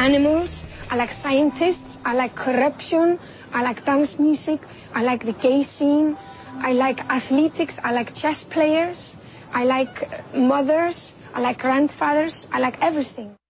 animals, I like scientists, I like corruption, I like dance music, I like the gay scene, I like athletics, I like chess players, I like mothers, I like grandfathers, I like everything.